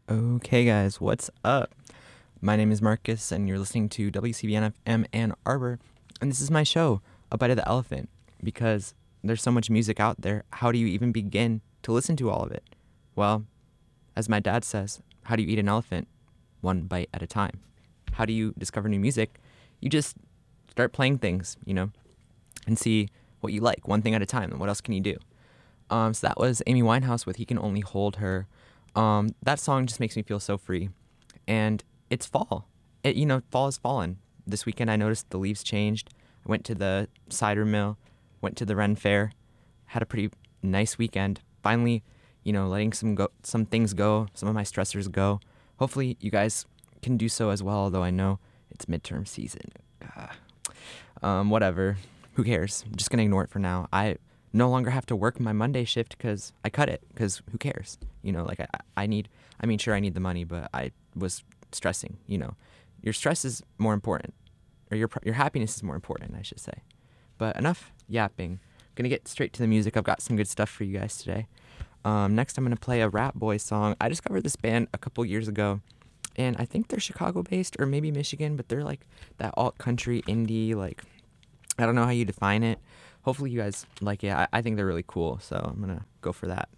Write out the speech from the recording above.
Okay, guys, what's up? My name is Marcus, and you're listening to WCBN FM Ann Arbor, and this is my show, A Bite of the Elephant, because there's so much music out there. How do you even begin to listen to all of it? Well, as my dad says, how do you eat an elephant? One bite at a time. How do you discover new music? You just start playing things, and see what you like, one thing at a time, and what else can you do? So that was Amy Winehouse with He Can Only Hold Her. That song just makes me feel so free. And it's fall. Fall has fallen. This weekend I noticed the leaves changed. I went to the cider mill, went to the Ren Fair, had a pretty nice weekend. Finally, letting some things go, some of my stressors go. Hopefully you guys can do so as well, although I know it's midterm season. Whatever. Who cares? I'm just gonna ignore it for now. I no longer have to work my Monday shift because I cut it. Because who cares? I need. I mean, sure, I need the money, but I was stressing. Your stress is more important, or your happiness is more important, I should say. But enough yapping. I'm gonna get straight to the music. I've got some good stuff for you guys today. Next, I'm gonna play a Rap Boy song. I discovered this band a couple years ago, and I think they're Chicago based or maybe Michigan, but they're like that alt country indie, like I don't know how you define it. Hopefully you guys like it. I think they're really cool, so I'm gonna go for that.